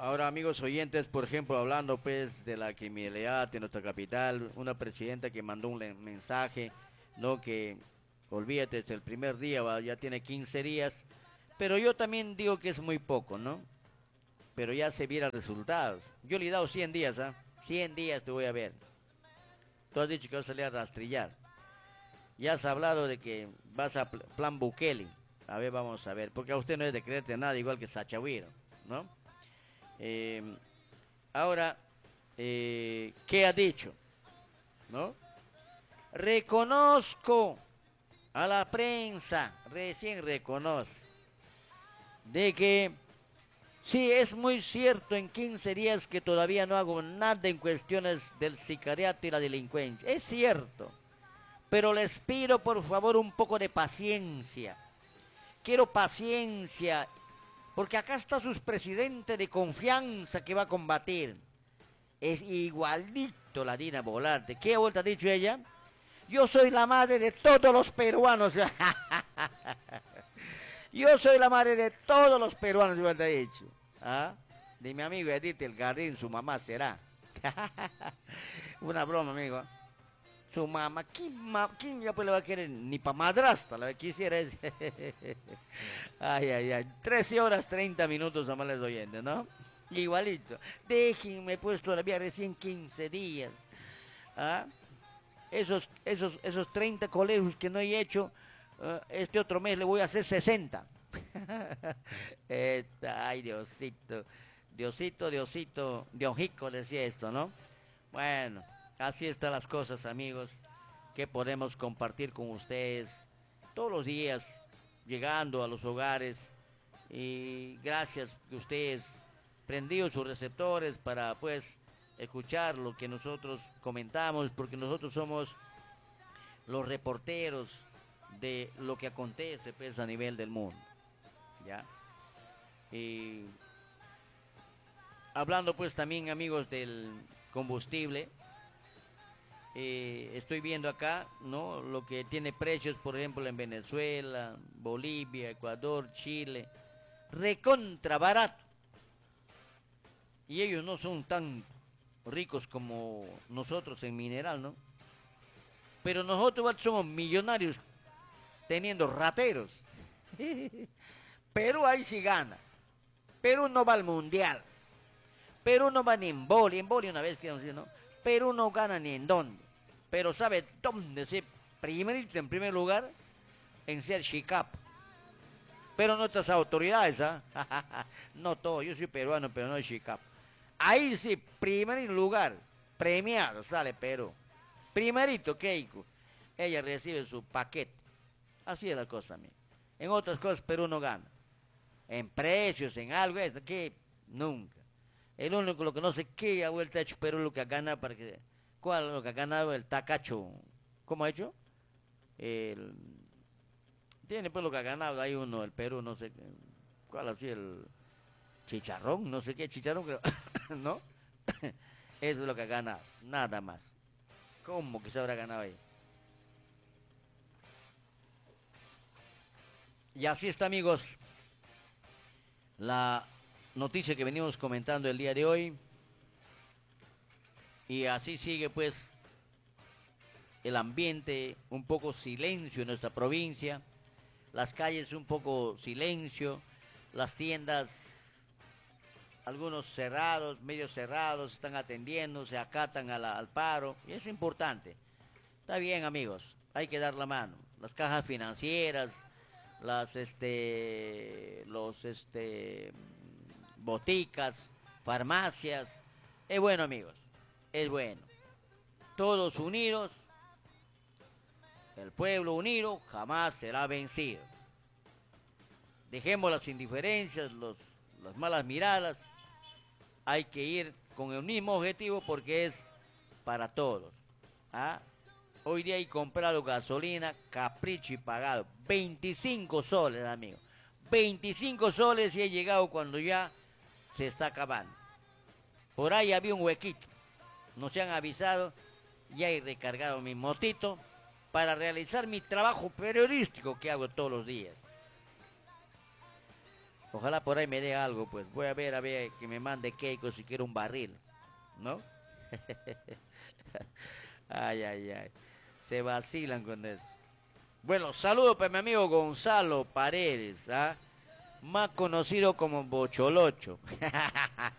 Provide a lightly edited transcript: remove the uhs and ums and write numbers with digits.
Ahora, amigos oyentes, por ejemplo, hablando pues de la criminalidad de nuestra capital, una presidenta que mandó un mensaje, ¿no? Que olvídate, es el primer día, ya tiene 15 días, pero yo también digo que es muy poco, ¿no? Pero ya se vieron resultados. Yo le he dado 100 días, ¿ah? 100 días te voy a ver. Tú has dicho que vas a salir a rastrillar. Ya has hablado de que vas a plan Bukele. A ver, vamos a ver, porque a usted no es de creerte nada, igual que Sachahuiro, ¿no? Eh, Ahora, ¿qué ha dicho? ¿No? Reconozco a la prensa, recién reconoce, de que sí, es muy cierto en 15 días que todavía no hago nada en cuestiones del sicariato y la delincuencia. Es cierto, pero les pido por favor un poco de paciencia. Quiero paciencia, porque acá está su presidente de confianza que va a combatir. Es igualito la Dina Boluarte. ¿Qué vuelta ha dicho ella? Yo soy la madre de todos los peruanos. Yo soy la madre de todos los peruanos, igual te ha dicho. ¿Ah? De mi amigo Edith El Gardín, su mamá será. Una broma, amigo. Su mamá, ¿quién ya pues le va a querer? Ni para madrastra, la que quisiera es. Ay, ay, ay. 13 horas 30 minutos, amables oyentes, ¿no? Igualito. Déjenme pues todavía recién 15 días. ¿Ah? Esos 30 colegios que no he hecho, este otro mes le voy a hacer 60. Ay, Diosito. Diosito, Diosito, Diojico decía esto, ¿no? Bueno, así están las cosas, amigos, que podemos compartir con ustedes todos los días, llegando a los hogares. Y gracias que ustedes prendido sus receptores para pues escuchar lo que nosotros comentamos, porque nosotros somos los reporteros de lo que acontece pues a nivel del mundo, ¿ya? Y hablando pues también, amigos, del combustible, estoy viendo acá, ¿no? Lo que tiene precios, por ejemplo, en Venezuela, Bolivia, Ecuador, Chile, recontra barato. Y ellos no son tan ricos como nosotros en mineral, ¿no? Pero nosotros somos millonarios teniendo rateros. Perú ahí sí gana. Perú no va al mundial. Perú no va ni en boli. En boli una vez que ¿no? Perú no gana ni en dónde. Pero ¿sabe dónde se primerito en primer lugar? En ser Chicap. Pero nuestras autoridades, ¿ah? No todo, yo soy peruano, pero no es Chicap. Ahí sí, primer lugar, premiado sale Perú. Primerito Keiko. Ella recibe su paquete. Así es la cosa, amigo. En otras cosas Perú no gana. En precios, en algo, eso, que nunca. El único lo que no sé qué ha vuelto a hecho Perú lo que ha ganado para que. ¿Cuál es lo que ha ganado el Tacacho? ¿Cómo ha hecho? El, tiene pues lo que ha ganado ahí uno, el Perú, no sé. ¿Cuál así? El chicharrón, no sé qué, chicharrón creo. ¿No? Eso es lo que ha ganado, nada más. ¿Cómo que se habrá ganado ahí? Y así está, amigos, la noticia que venimos comentando el día de hoy. Y así sigue pues el ambiente, un poco silencio en nuestra provincia, las calles un poco silencio, las tiendas, algunos cerrados, medio cerrados, están atendiendo, se acatan al paro, y es importante. Está bien, amigos, hay que dar la mano. Las cajas financieras, boticas, farmacias, es bueno, amigos, es bueno. Todos unidos, el pueblo unido jamás será vencido. Dejemos las indiferencias, las malas miradas. Hay que ir con el mismo objetivo porque es para todos. ¿Ah? Hoy día he comprado gasolina, capricho y pagado. 25 soles, amigo. 25 soles y he llegado cuando ya se está acabando. Por ahí había un huequito. Nos han avisado. Ya he recargado mi motito para realizar mi trabajo periodístico que hago todos los días. Ojalá por ahí me dé algo, pues. Voy a ver, que me mande Keiko si quiere un barril, ¿no? Ay, ay, ay. Se vacilan con eso. Bueno, saludos para mi amigo Gonzalo Paredes, ¿ah? Más conocido como Bocholocho.